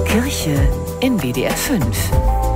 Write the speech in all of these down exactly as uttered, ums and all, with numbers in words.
Kirche in W D R fünf.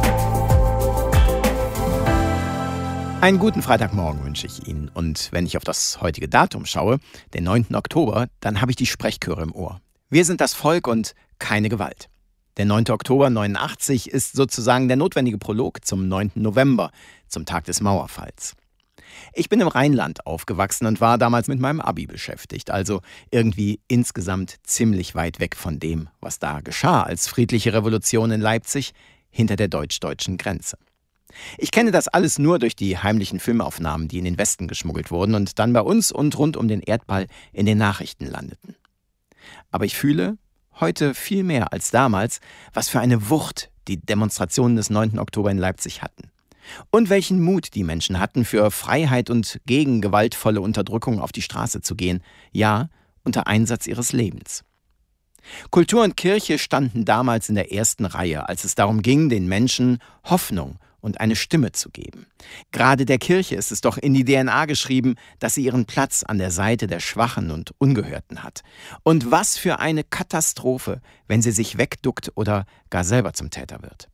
Einen guten Freitagmorgen wünsche ich Ihnen. Und wenn ich auf das heutige Datum schaue, den neunten Oktober, dann habe ich die Sprechchöre im Ohr. Wir sind das Volk und keine Gewalt. Der neunte Oktober neunundachtzig ist sozusagen der notwendige Prolog zum neunten November, zum Tag des Mauerfalls. Ich bin im Rheinland aufgewachsen und war damals mit meinem Abi beschäftigt, also irgendwie insgesamt ziemlich weit weg von dem, was da geschah als friedliche Revolution in Leipzig hinter der deutsch-deutschen Grenze. Ich kenne das alles nur durch die heimlichen Filmaufnahmen, die in den Westen geschmuggelt wurden und dann bei uns und rund um den Erdball in den Nachrichten landeten. Aber ich fühle heute viel mehr als damals, was für eine Wucht die Demonstrationen des neunten Oktober in Leipzig hatten. Und welchen Mut die Menschen hatten, für Freiheit und gegen gewaltvolle Unterdrückung auf die Straße zu gehen, ja, unter Einsatz ihres Lebens. Kultur und Kirche standen damals in der ersten Reihe, als es darum ging, den Menschen Hoffnung und eine Stimme zu geben. Gerade der Kirche ist es doch in die D N A geschrieben, dass sie ihren Platz an der Seite der Schwachen und Ungehörten hat. Und was für eine Katastrophe, wenn sie sich wegduckt oder gar selber zum Täter wird.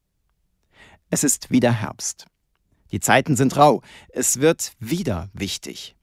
Es ist wieder Herbst. Die Zeiten sind rau. Es wird wieder wichtig.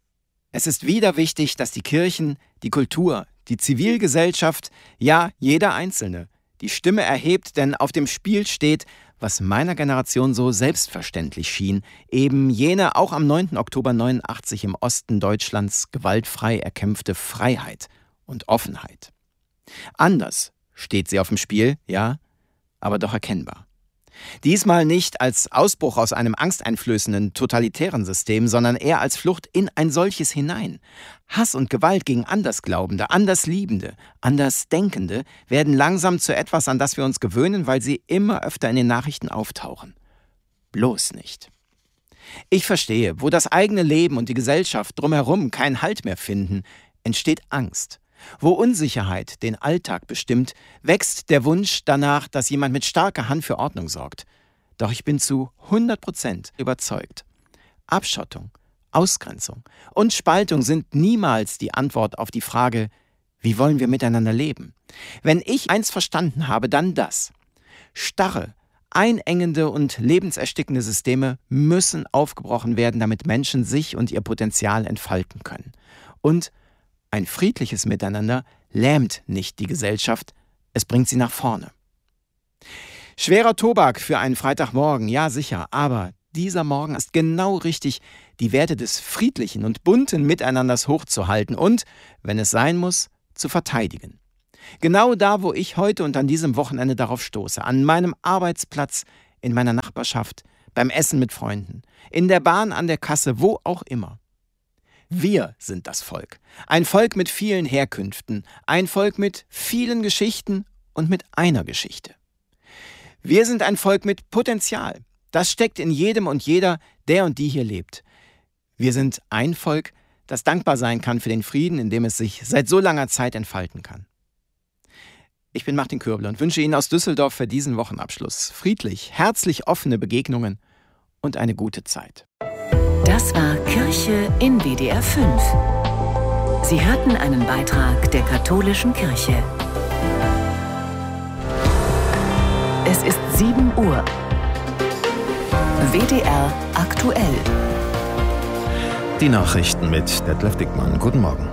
Es ist wieder wichtig, dass die Kirchen, die Kultur, die Zivilgesellschaft, ja, jeder Einzelne, die Stimme erhebt, denn auf dem Spiel steht, was meiner Generation so selbstverständlich schien, eben jene auch am neunten Oktober neunundachtzig im Osten Deutschlands gewaltfrei erkämpfte Freiheit und Offenheit. Anders steht sie auf dem Spiel, ja, aber doch erkennbar. Diesmal nicht als Ausbruch aus einem angsteinflößenden, totalitären System, sondern eher als Flucht in ein solches hinein. Hass und Gewalt gegen Andersglaubende, Andersliebende, Andersdenkende werden langsam zu etwas, an das wir uns gewöhnen, weil sie immer öfter in den Nachrichten auftauchen. Bloß nicht. Ich verstehe, wo das eigene Leben und die Gesellschaft drumherum keinen Halt mehr finden, entsteht Angst. Wo Unsicherheit den Alltag bestimmt, wächst der Wunsch danach, dass jemand mit starker Hand für Ordnung sorgt. Doch ich bin zu hundert Prozent überzeugt. Abschottung, Ausgrenzung und Spaltung sind niemals die Antwort auf die Frage, wie wollen wir miteinander leben? Wenn ich eins verstanden habe, dann das. Starre, einengende und lebenserstickende Systeme müssen aufgebrochen werden, damit Menschen sich und ihr Potenzial entfalten können. Und ein friedliches Miteinander lähmt nicht die Gesellschaft, es bringt sie nach vorne. Schwerer Tobak für einen Freitagmorgen, ja sicher, aber dieser Morgen ist genau richtig, die Werte des friedlichen und bunten Miteinanders hochzuhalten und, wenn es sein muss, zu verteidigen. Genau da, wo ich heute und an diesem Wochenende darauf stoße, an meinem Arbeitsplatz, in meiner Nachbarschaft, beim Essen mit Freunden, in der Bahn, an der Kasse, wo auch immer. Wir sind das Volk. Ein Volk mit vielen Herkünften, ein Volk mit vielen Geschichten und mit einer Geschichte. Wir sind ein Volk mit Potenzial. Das steckt in jedem und jeder, der und die hier lebt. Wir sind ein Volk, das dankbar sein kann für den Frieden, in dem es sich seit so langer Zeit entfalten kann. Ich bin Martin Körbler und wünsche Ihnen aus Düsseldorf für diesen Wochenabschluss friedlich, herzlich offene Begegnungen und eine gute Zeit. Das war Kirche in W D R fünf. Sie hörten einen Beitrag der katholischen Kirche. Es ist sieben Uhr. W D R aktuell. Die Nachrichten mit Detlef Dickmann. Guten Morgen.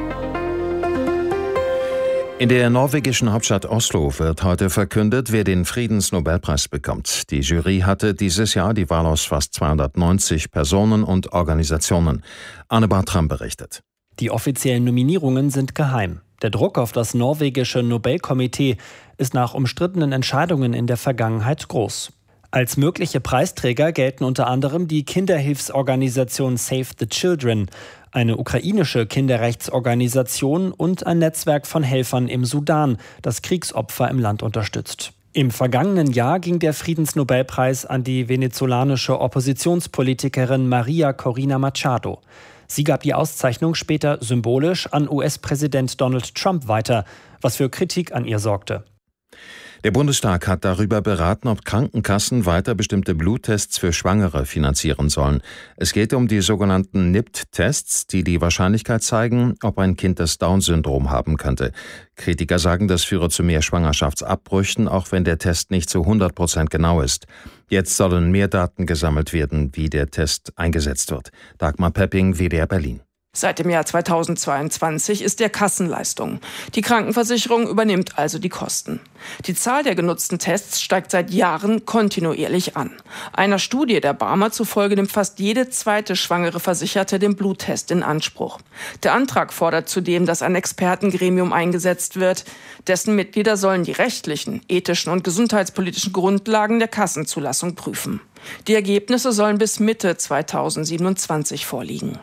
In der norwegischen Hauptstadt Oslo wird heute verkündet, wer den Friedensnobelpreis bekommt. Die Jury hatte dieses Jahr die Wahl aus fast zweihundertneunzig Personen und Organisationen. Arne Bartram berichtet. Die offiziellen Nominierungen sind geheim. Der Druck auf das norwegische Nobelkomitee ist nach umstrittenen Entscheidungen in der Vergangenheit groß. Als mögliche Preisträger gelten unter anderem die Kinderhilfsorganisation Save the Children, eine ukrainische Kinderrechtsorganisation und ein Netzwerk von Helfern im Sudan, das Kriegsopfer im Land unterstützt. Im vergangenen Jahr ging der Friedensnobelpreis an die venezolanische Oppositionspolitikerin Maria Corina Machado. Sie gab die Auszeichnung später symbolisch an U S-Präsident Donald Trump weiter, was für Kritik an ihr sorgte. Der Bundestag hat darüber beraten, ob Krankenkassen weiter bestimmte Bluttests für Schwangere finanzieren sollen. Es geht um die sogenannten N I P T-Tests, die die Wahrscheinlichkeit zeigen, ob ein Kind das Down-Syndrom haben könnte. Kritiker sagen, das führe zu mehr Schwangerschaftsabbrüchen, auch wenn der Test nicht zu hundert Prozent genau ist. Jetzt sollen mehr Daten gesammelt werden, wie der Test eingesetzt wird. Dagmar Pepping, W D R Berlin. Seit dem Jahr zweitausendzweiundzwanzig ist der Kassenleistung. Die Krankenversicherung übernimmt also die Kosten. Die Zahl der genutzten Tests steigt seit Jahren kontinuierlich an. Einer Studie der Barmer zufolge nimmt fast jede zweite schwangere Versicherte den Bluttest in Anspruch. Der Antrag fordert zudem, dass ein Expertengremium eingesetzt wird. Dessen Mitglieder sollen die rechtlichen, ethischen und gesundheitspolitischen Grundlagen der Kassenzulassung prüfen. Die Ergebnisse sollen bis Mitte zweitausendsiebenundzwanzig vorliegen.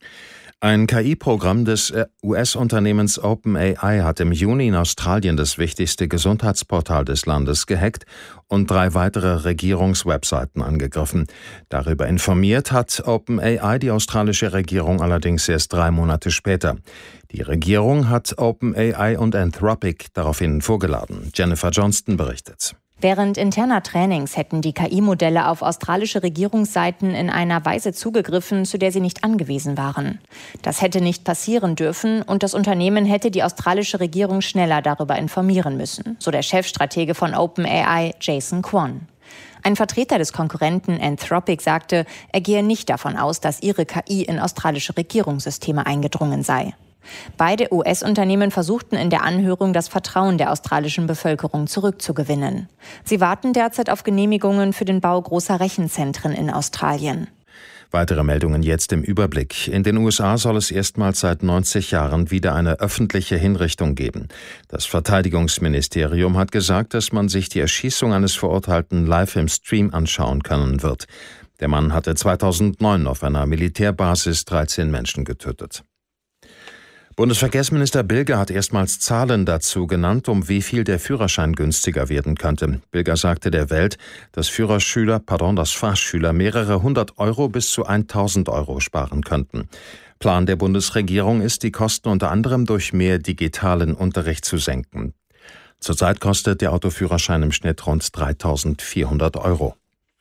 Ein K I-Programm des U S-Unternehmens OpenAI hat im Juni in Australien das wichtigste Gesundheitsportal des Landes gehackt und drei weitere Regierungswebseiten angegriffen. Darüber informiert hat OpenAI die australische Regierung allerdings erst drei Monate später. Die Regierung hat OpenAI und Anthropic daraufhin vorgeladen. Jennifer Johnston berichtet. Während interner Trainings hätten die K I-Modelle auf australische Regierungsseiten in einer Weise zugegriffen, zu der sie nicht angewiesen waren. Das hätte nicht passieren dürfen und das Unternehmen hätte die australische Regierung schneller darüber informieren müssen, so der Chefstratege von OpenAI, Jason Kwon. Ein Vertreter des Konkurrenten Anthropic sagte, er gehe nicht davon aus, dass ihre K I in australische Regierungssysteme eingedrungen sei. Beide U S-Unternehmen versuchten in der Anhörung, das Vertrauen der australischen Bevölkerung zurückzugewinnen. Sie warten derzeit auf Genehmigungen für den Bau großer Rechenzentren in Australien. Weitere Meldungen jetzt im Überblick. In den U S A soll es erstmals seit neunzig Jahren wieder eine öffentliche Hinrichtung geben. Das Verteidigungsministerium hat gesagt, dass man sich die Erschießung eines Verurteilten live im Stream anschauen können wird. Der Mann hatte zweitausendneun auf einer Militärbasis dreizehn Menschen getötet. Bundesverkehrsminister Bilger hat erstmals Zahlen dazu genannt, um wie viel der Führerschein günstiger werden könnte. Bilger sagte der Welt, dass Führerschüler, pardon, dass Fahrschüler mehrere hundert Euro bis zu tausend Euro sparen könnten. Plan der Bundesregierung ist, die Kosten unter anderem durch mehr digitalen Unterricht zu senken. Zurzeit kostet der Autoführerschein im Schnitt rund dreitausendvierhundert Euro.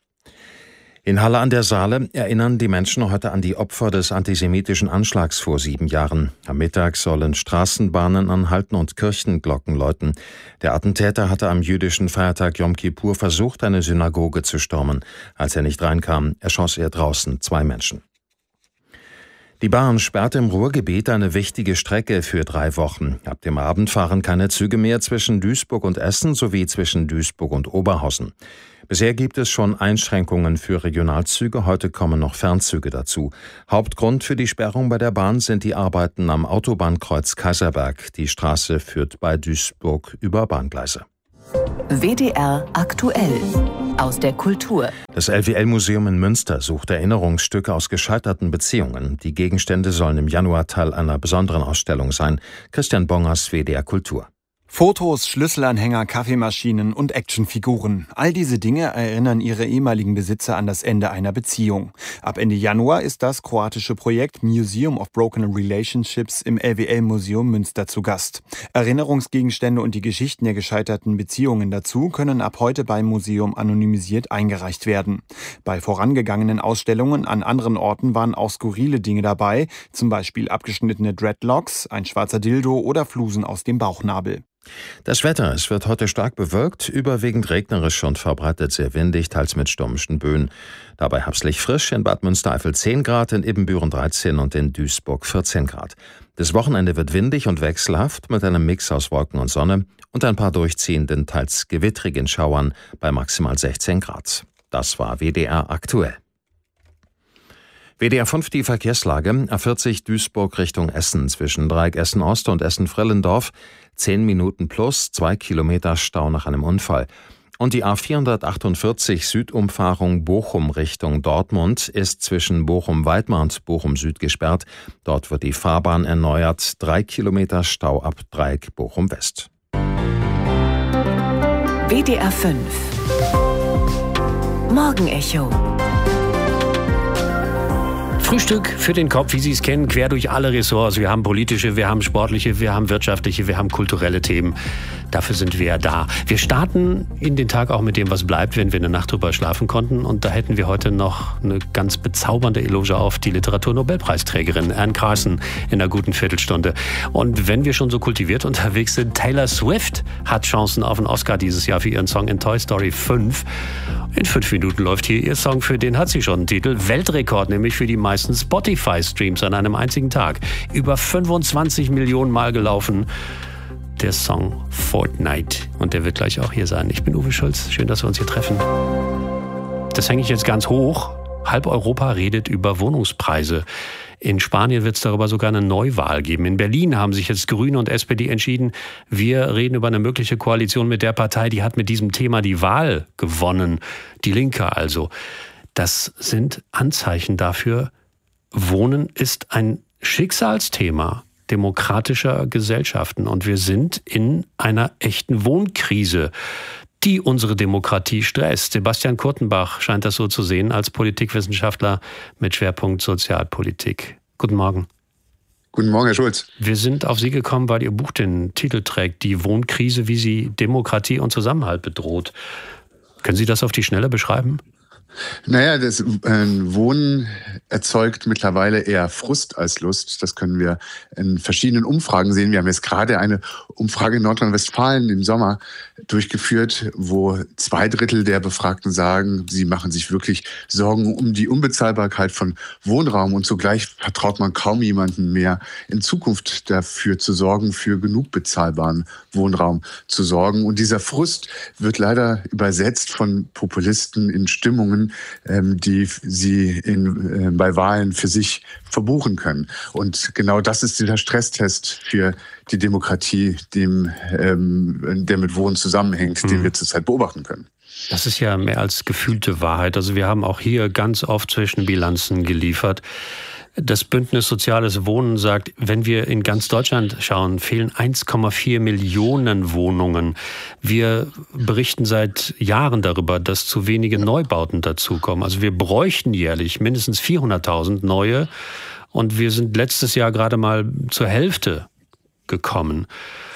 In Halle an der Saale erinnern die Menschen heute an die Opfer des antisemitischen Anschlags vor sieben Jahren. Am Mittag sollen Straßenbahnen anhalten und Kirchenglocken läuten. Der Attentäter hatte am jüdischen Feiertag Yom Kippur versucht, eine Synagoge zu stürmen. Als er nicht reinkam, erschoss er draußen zwei Menschen. Die Bahn sperrt im Ruhrgebiet eine wichtige Strecke für drei Wochen. Ab dem Abend fahren keine Züge mehr zwischen Duisburg und Essen sowie zwischen Duisburg und Oberhausen. Bisher gibt es schon Einschränkungen für Regionalzüge, heute kommen noch Fernzüge dazu. Hauptgrund für die Sperrung bei der Bahn sind die Arbeiten am Autobahnkreuz Kaiserberg. Die Straße führt bei Duisburg über Bahngleise. W D R aktuell aus der Kultur. Das L W L-Museum in Münster sucht Erinnerungsstücke aus gescheiterten Beziehungen. Die Gegenstände sollen im Januar Teil einer besonderen Ausstellung sein. Christian Bongers, W D R Kultur. Fotos, Schlüsselanhänger, Kaffeemaschinen und Actionfiguren. All diese Dinge erinnern ihre ehemaligen Besitzer an das Ende einer Beziehung. Ab Ende Januar ist das kroatische Projekt Museum of Broken Relationships im L W L-Museum Münster zu Gast. Erinnerungsgegenstände und die Geschichten der gescheiterten Beziehungen dazu können ab heute beim Museum anonymisiert eingereicht werden. Bei vorangegangenen Ausstellungen an anderen Orten waren auch skurrile Dinge dabei, zum Beispiel abgeschnittene Dreadlocks, ein schwarzer Dildo oder Flusen aus dem Bauchnabel. Das Wetter, es wird heute stark bewölkt, überwiegend regnerisch und verbreitet sehr windig, teils mit stürmischen Böen. Dabei herbstlich frisch, in Bad Münstereifel zehn Grad, in Ibbenbüren dreizehn und in Duisburg vierzehn Grad. Das Wochenende wird windig und wechselhaft mit einem Mix aus Wolken und Sonne und ein paar durchziehenden, teils gewittrigen Schauern bei maximal sechzehn Grad. Das war W D R aktuell. W D R fünf die Verkehrslage, A vierzig Duisburg Richtung Essen zwischen Dreieck Essen Ost und Essen Frillendorf, zehn Minuten plus, zwei Kilometer Stau nach einem Unfall. Und die A vierhundertachtundvierzig Südumfahrung Bochum Richtung Dortmund ist zwischen Bochum-Weidmar und Bochum Süd gesperrt. Dort wird die Fahrbahn erneuert, drei Kilometer Stau ab Dreieck Bochum West. W D R fünf Morgenecho. Frühstück für den Kopf, wie Sie es kennen, quer durch alle Ressorts. Wir haben politische, wir haben sportliche, wir haben wirtschaftliche, wir haben kulturelle Themen. Dafür sind wir ja da. Wir starten in den Tag auch mit dem, was bleibt, wenn wir eine Nacht drüber schlafen konnten. Und da hätten wir heute noch eine ganz bezaubernde Eloge auf die Literaturnobelpreisträgerin Anne Carson in einer guten Viertelstunde. Und wenn wir schon so kultiviert unterwegs sind, Taylor Swift hat Chancen auf einen Oscar dieses Jahr für ihren Song in Toy Story fünf. In fünf Minuten läuft hier ihr Song, für den hat sie schon einen Titel. Weltrekord, nämlich für die meisten Spotify-Streams an einem einzigen Tag. Über fünfundzwanzig Millionen Mal gelaufen. Der Song Fortnite. Und der wird gleich auch hier sein. Ich bin Uwe Schulz. Schön, dass wir uns hier treffen. Das hänge ich jetzt ganz hoch. Halb Europa redet über Wohnungspreise. In Spanien wird es darüber sogar eine Neuwahl geben. In Berlin haben sich jetzt Grüne und S P D entschieden, wir reden über eine mögliche Koalition mit der Partei, die hat mit diesem Thema die Wahl gewonnen. Die Linke also. Das sind Anzeichen dafür, Wohnen ist ein Schicksalsthema demokratischer Gesellschaften. Und wir sind in einer echten Wohnkrise, die unsere Demokratie stresst. Sebastian Kurtenbach scheint das so zu sehen als Politikwissenschaftler mit Schwerpunkt Sozialpolitik. Guten Morgen. Guten Morgen, Herr Schulz. Wir sind auf Sie gekommen, weil Ihr Buch den Titel trägt, die Wohnkrise, wie sie Demokratie und Zusammenhalt bedroht. Können Sie das auf die Schnelle beschreiben? Naja, das äh, Wohnen erzeugt mittlerweile eher Frust als Lust. Das können wir in verschiedenen Umfragen sehen. Wir haben jetzt gerade eine Umfrage in Nordrhein-Westfalen im Sommer durchgeführt, wo zwei Drittel der Befragten sagen, sie machen sich wirklich Sorgen um die Unbezahlbarkeit von Wohnraum. Und zugleich vertraut man kaum jemanden mehr, in Zukunft dafür zu sorgen, für genug bezahlbaren Wohnraum zu sorgen. Und dieser Frust wird leider übersetzt von Populisten in Stimmungen, die sie in, äh, bei Wahlen für sich verbuchen können. Und genau das ist dieser Stresstest für die Demokratie, dem, ähm, der mit Wohnen zusammenhängt, mhm. den wir zurzeit beobachten können. Das ist ja mehr als gefühlte Wahrheit. Also wir haben auch hier ganz oft Zwischenbilanzen geliefert. Das Bündnis Soziales Wohnen sagt, wenn wir in ganz Deutschland schauen, fehlen eins Komma vier Millionen Wohnungen. Wir berichten seit Jahren darüber, dass zu wenige Neubauten dazukommen. Also wir bräuchten jährlich mindestens vierhunderttausend neue. Und wir sind letztes Jahr gerade mal zur Hälfte gekommen.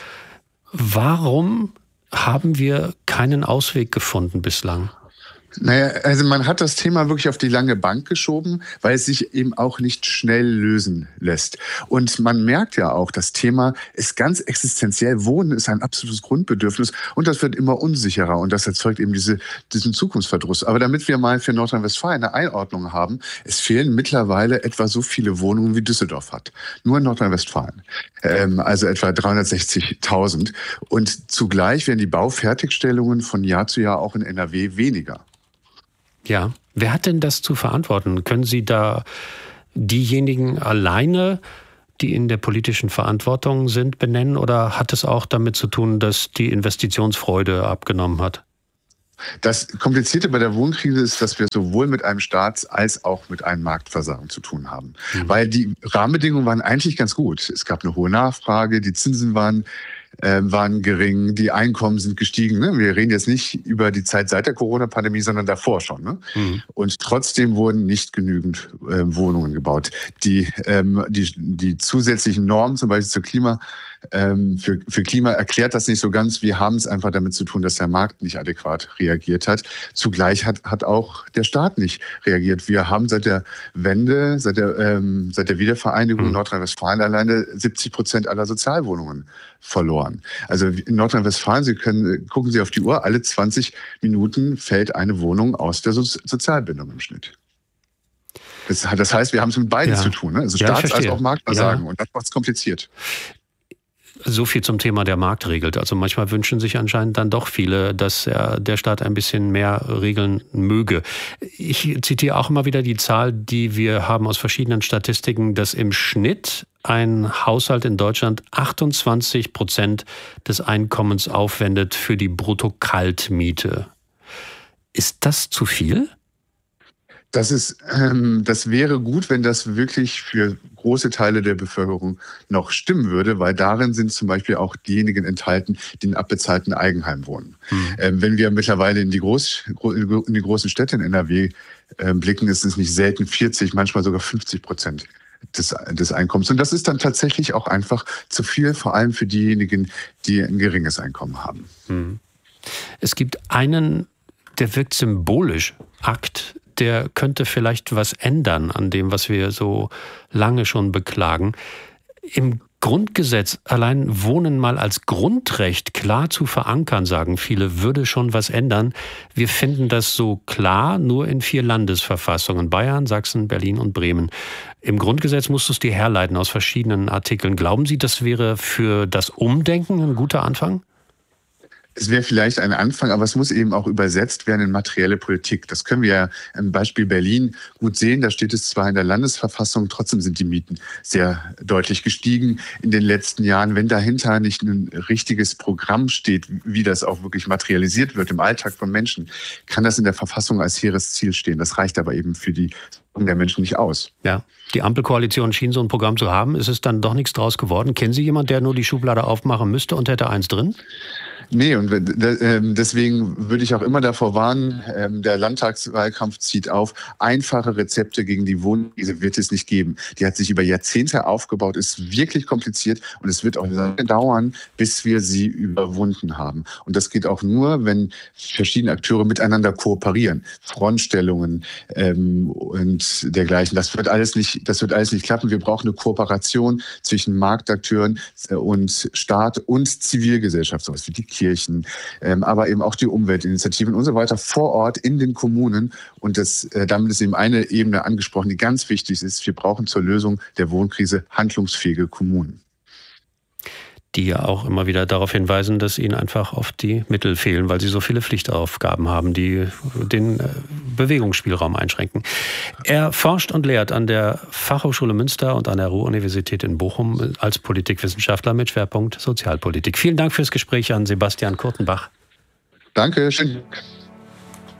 Warum haben wir keinen Ausweg gefunden bislang? Naja, also man hat das Thema wirklich auf die lange Bank geschoben, weil es sich eben auch nicht schnell lösen lässt. Und man merkt ja auch, das Thema ist ganz existenziell. Wohnen ist ein absolutes Grundbedürfnis und das wird immer unsicherer und das erzeugt eben diese, diesen Zukunftsverdruss. Aber damit wir mal für Nordrhein-Westfalen eine Einordnung haben, es fehlen mittlerweile etwa so viele Wohnungen, wie Düsseldorf hat. Nur in Nordrhein-Westfalen. Ähm, also etwa dreihundertsechzigtausend. Und zugleich werden die Baufertigstellungen von Jahr zu Jahr auch in N R W weniger. Ja, wer hat denn das zu verantworten? Können Sie da diejenigen alleine, die in der politischen Verantwortung sind, benennen? Oder hat es auch damit zu tun, dass die Investitionsfreude abgenommen hat? Das Komplizierte bei der Wohnkrise ist, dass wir sowohl mit einem Staats- als auch mit einem Marktversagen zu tun haben. Mhm. Weil die Rahmenbedingungen waren eigentlich ganz gut. Es gab eine hohe Nachfrage, die Zinsen waren Äh, waren gering, die Einkommen sind gestiegen. Ne? Wir reden jetzt nicht über die Zeit seit der Corona-Pandemie, sondern davor schon. Ne? Mhm. Und trotzdem wurden nicht genügend äh, Wohnungen gebaut. Die, ähm, die, die zusätzlichen Normen, zum Beispiel zur Klima, ähm, für, für Klima erklärt das nicht so ganz. Wir haben es einfach damit zu tun, dass der Markt nicht adäquat reagiert hat. Zugleich hat, hat auch der Staat nicht reagiert. Wir haben seit der Wende, seit der, ähm, seit der Wiedervereinigung mhm. Nordrhein-Westfalen alleine siebzig Prozent aller Sozialwohnungen verloren. Also in Nordrhein-Westfalen, Sie können, gucken Sie auf die Uhr, alle zwanzig Minuten fällt eine Wohnung aus der so- Sozialbindung im Schnitt. Das, das heißt, wir haben es mit beiden ja. zu tun, ne? Also ja, Staats- als auch Marktversagen. Ja. Und das macht es kompliziert. So viel zum Thema der Markt regelt. Also manchmal wünschen sich anscheinend dann doch viele, dass er, der Staat ein bisschen mehr regeln möge. Ich zitiere auch immer wieder die Zahl, die wir haben aus verschiedenen Statistiken, dass im Schnitt ein Haushalt in Deutschland achtundzwanzig Prozent des Einkommens aufwendet für die Brutto-Kaltmiete. Ist das zu viel? Das ist, ähm, das wäre gut, wenn das wirklich für große Teile der Bevölkerung noch stimmen würde, weil darin sind zum Beispiel auch diejenigen enthalten, die in abbezahlten Eigenheim wohnen. Mhm. Ähm, wenn wir mittlerweile in die, Groß, in die großen Städte in N R W äh, blicken, ist es nicht selten vierzig, manchmal sogar fünfzig Prozent des, des Einkommens. Und das ist dann tatsächlich auch einfach zu viel, vor allem für diejenigen, die ein geringes Einkommen haben. Hm. Es gibt einen, der wirkt symbolisch, Akt, der könnte vielleicht was ändern an dem, was wir so lange schon beklagen. Im Grundgesetz allein Wohnen mal als Grundrecht klar zu verankern, sagen viele, würde schon was ändern. Wir finden das so klar nur in vier Landesverfassungen: Bayern, Sachsen, Berlin und Bremen. Im Grundgesetz musst du es dir herleiten aus verschiedenen Artikeln. Glauben Sie, das wäre für das Umdenken ein guter Anfang? Es wäre vielleicht ein Anfang, aber es muss eben auch übersetzt werden in materielle Politik. Das können wir ja im Beispiel Berlin gut sehen. Da steht es zwar in der Landesverfassung, trotzdem sind die Mieten sehr deutlich gestiegen in den letzten Jahren. Wenn dahinter nicht ein richtiges Programm steht, wie das auch wirklich materialisiert wird im Alltag von Menschen, kann das in der Verfassung als hehres Ziel stehen. Das reicht aber eben für die der Menschen nicht aus. Ja, die Ampelkoalition schien so ein Programm zu haben. Ist es dann doch nichts draus geworden? Kennen Sie jemanden, der nur die Schublade aufmachen müsste und hätte eins drin? Nee, und deswegen würde ich auch immer davor warnen, der Landtagswahlkampf zieht auf, einfache Rezepte gegen die Wohnkrise wird es nicht geben. Die hat sich über Jahrzehnte aufgebaut, ist wirklich kompliziert und es wird auch lange dauern, bis wir sie überwunden haben. Und das geht auch nur, wenn verschiedene Akteure miteinander kooperieren. Frontstellungen ähm, und dergleichen. Das wird alles nicht, das wird alles nicht klappen. Wir brauchen eine Kooperation zwischen Marktakteuren und Staat und Zivilgesellschaft, sowas wie die Kirchen, ähm, aber eben auch die Umweltinitiativen und so weiter vor Ort in den Kommunen. Und das, äh, damit ist eben eine Ebene angesprochen, die ganz wichtig ist. Wir brauchen zur Lösung der Wohnkrise handlungsfähige Kommunen. Die ja auch immer wieder darauf hinweisen, dass ihnen einfach oft die Mittel fehlen, weil sie so viele Pflichtaufgaben haben, die den Bewegungsspielraum einschränken. Er forscht und lehrt an der Fachhochschule Münster und an der Ruhr-Universität in Bochum als Politikwissenschaftler mit Schwerpunkt Sozialpolitik. Vielen Dank fürs Gespräch an Sebastian Kurtenbach. Danke, schön.